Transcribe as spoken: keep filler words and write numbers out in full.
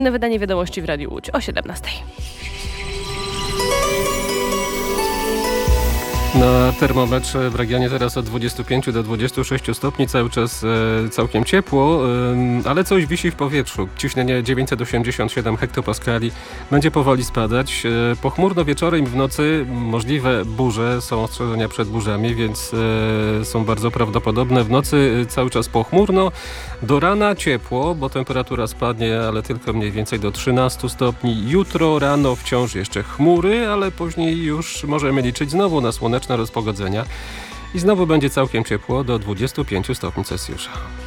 Wydanie wiadomości w Radiu Łódź o siedemnastej. Na termometrze w regionie teraz od dwudziestu pięciu do dwudziestu sześciu stopni, cały czas e, całkiem ciepło, e, ale coś wisi w powietrzu. Ciśnienie dziewięćset osiemdziesiąt siedem hektopaskali będzie powoli spadać. E, pochmurno wieczorem i w nocy możliwe burze, są ostrzeżenia przed burzami, więc e, są bardzo prawdopodobne. W nocy cały czas pochmurno, do rana ciepło, bo temperatura spadnie, ale tylko mniej więcej do trzynastu stopni. Jutro rano wciąż jeszcze chmury, ale później już możemy liczyć znowu na słoneczne rozpogodzenia i znowu będzie całkiem ciepło do dwudziestu pięciu stopni Celsjusza.